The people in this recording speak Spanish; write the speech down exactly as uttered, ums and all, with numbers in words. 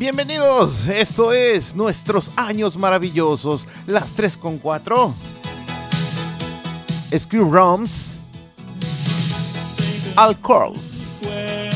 Bienvenidos, esto es Nuestros Años Maravillosos, las tres con cuatro, Screw Roms, Alcohol.